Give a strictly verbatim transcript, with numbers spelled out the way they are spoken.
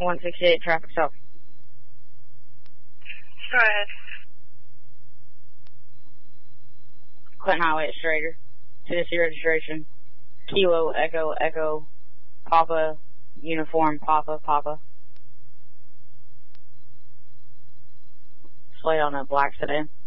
one sixty-eight traffic stop. Go ahead. Clinton Highway at Schrader. Tennessee registration. Kilo, Echo, Echo, Papa, Uniform, Papa, Papa. Slate on a black sedan.